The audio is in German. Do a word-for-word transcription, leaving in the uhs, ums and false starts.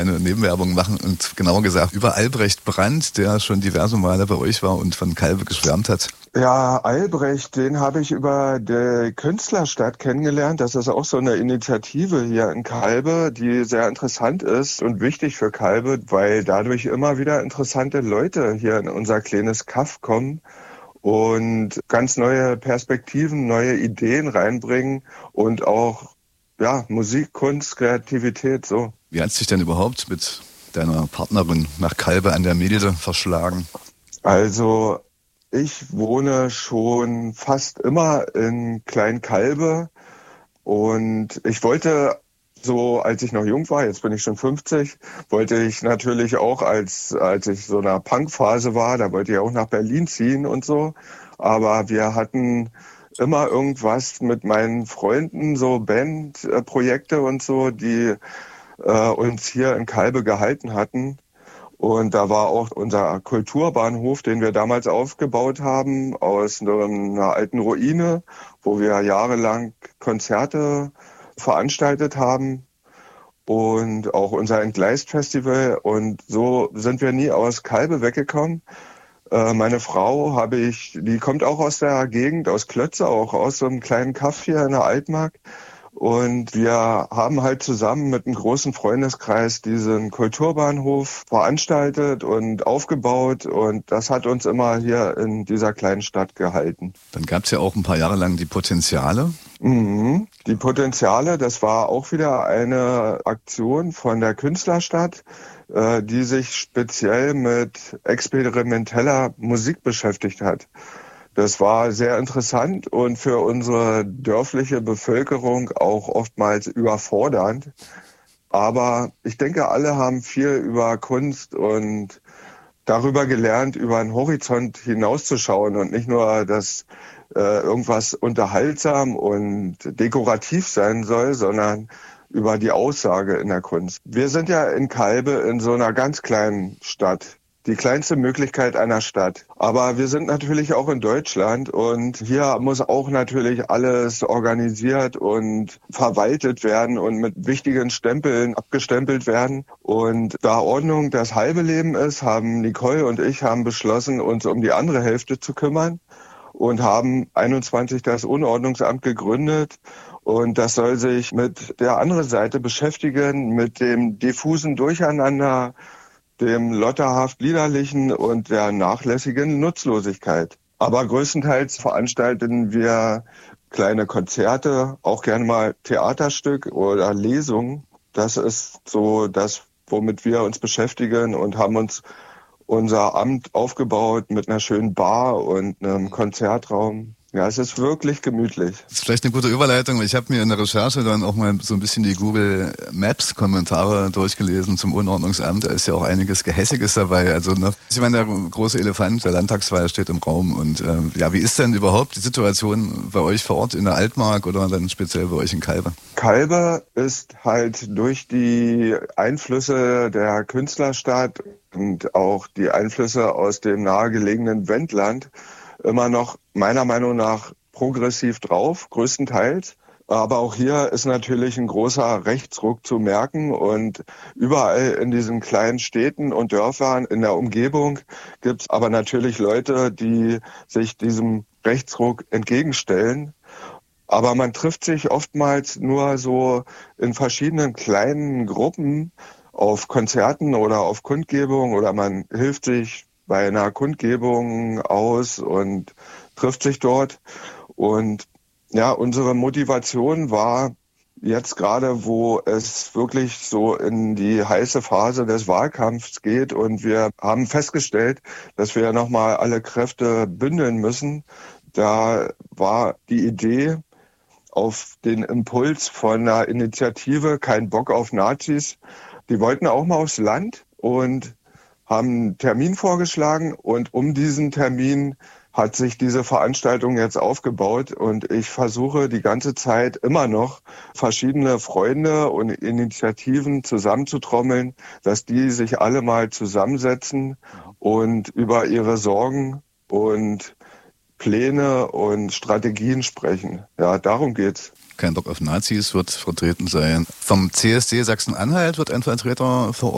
eine Nebenwerbung machen und genauer gesagt über Albrecht Brandt, der schon diverse Male bei euch war und von Calbe geschwärmt hat. Ja, Albrecht, den habe ich über die Künstlerstadt kennengelernt. Das ist auch so eine Initiative hier in Calbe, die sehr interessant ist und wichtig für Calbe, weil dadurch immer wieder interessante Leute hier in unser kleines Kaff kommen und ganz neue Perspektiven, neue Ideen reinbringen und auch ja, Musik, Kunst, Kreativität, so. Wie hat es dich denn überhaupt mit deiner Partnerin nach Calbe an der Milde verschlagen? Also ich wohne schon fast immer in Klein-Calbe und ich wollte so, als ich noch jung war, jetzt bin ich schon fünfzig, wollte ich natürlich auch, als als ich so in einer Punkphase war, da wollte ich auch nach Berlin ziehen und so, aber wir hatten immer irgendwas mit meinen Freunden, so Bandprojekte und so, die äh, uns hier in Calbe gehalten hatten. Und da war auch unser Kulturbahnhof, den wir damals aufgebaut haben, aus einer alten Ruine, wo wir jahrelang Konzerte veranstaltet haben und auch unser Entgleist-Festival. Und so sind wir nie aus Calbe weggekommen. Äh, meine Frau habe ich, die kommt auch aus der Gegend, aus Klötze, auch aus so einem kleinen Kaff hier in der Altmark. Und wir haben halt zusammen mit einem großen Freundeskreis diesen Kulturbahnhof veranstaltet und aufgebaut. Und das hat uns immer hier in dieser kleinen Stadt gehalten. Dann gab es ja auch ein paar Jahre lang die Potenziale. Mhm. Die Potenziale, das war auch wieder eine Aktion von der Künstlerstadt, äh, die sich speziell mit experimenteller Musik beschäftigt hat. Das war sehr interessant und für unsere dörfliche Bevölkerung auch oftmals überfordernd. Aber ich denke, alle haben viel über Kunst und darüber gelernt, über einen Horizont hinauszuschauen und nicht nur, dass äh, irgendwas unterhaltsam und dekorativ sein soll, sondern über die Aussage in der Kunst. Wir sind ja in Calbe in so einer ganz kleinen Stadt. Die kleinste Möglichkeit einer Stadt. Aber wir sind natürlich auch in Deutschland und hier muss auch natürlich alles organisiert und verwaltet werden und mit wichtigen Stempeln abgestempelt werden. Und da Ordnung das halbe Leben ist, haben Nicole und ich haben beschlossen, uns um die andere Hälfte zu kümmern und haben einundzwanzig das Unordnungsamt gegründet. Und das soll sich mit der anderen Seite beschäftigen, mit dem diffusen Durcheinander, dem lotterhaft Liederlichen und der nachlässigen Nutzlosigkeit. Aber größtenteils veranstalten wir kleine Konzerte, auch gerne mal Theaterstück oder Lesungen. Das ist so das, womit wir uns beschäftigen und haben uns unser Amt aufgebaut mit einer schönen Bar und einem Konzertraum. Ja, es ist wirklich gemütlich. Das ist vielleicht eine gute Überleitung. Ich habe mir in der Recherche dann auch mal so ein bisschen die Google Maps Kommentare durchgelesen zum Unordnungsamt. Da ist ja auch einiges Gehässiges dabei. Also ne, ich meine, der große Elefant der Landtagswahl steht im Raum. Und äh, ja, wie ist denn überhaupt die Situation bei euch vor Ort in der Altmark oder dann speziell bei euch in Calbe? Calbe ist halt durch die Einflüsse der Künstlerstadt und auch die Einflüsse aus dem nahegelegenen Wendland immer noch meiner Meinung nach progressiv drauf, größtenteils. Aber auch hier ist natürlich ein großer Rechtsruck zu merken und überall in diesen kleinen Städten und Dörfern in der Umgebung gibt es aber natürlich Leute, die sich diesem Rechtsruck entgegenstellen. Aber man trifft sich oftmals nur so in verschiedenen kleinen Gruppen auf Konzerten oder auf Kundgebungen oder man hilft sich bei einer Kundgebung aus und trifft sich dort. Und ja, unsere Motivation war jetzt gerade, wo es wirklich so in die heiße Phase des Wahlkampfs geht und wir haben festgestellt, dass wir nochmal alle Kräfte bündeln müssen. Da war die Idee auf den Impuls von einer Initiative Kein Bock auf Nazis. Die wollten auch mal aufs Land und haben einen Termin vorgeschlagen und um diesen Termin hat sich diese Veranstaltung jetzt aufgebaut und ich versuche die ganze Zeit immer noch verschiedene Freunde und Initiativen zusammenzutrommeln, dass die sich alle mal zusammensetzen und über ihre Sorgen und Pläne und Strategien sprechen. Ja, darum geht's. Kein Bock auf Nazis wird vertreten sein. Vom C S D Sachsen-Anhalt wird ein Vertreter vor Ort